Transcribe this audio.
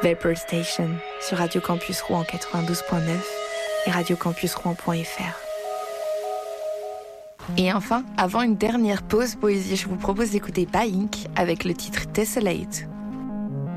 Vapor Station sur Radio Campus Rouen 92.9 et radiocampusrouen.fr. Et enfin, avant une dernière pause poésie, je vous propose d'écouter Baink avec le titre Tessellate.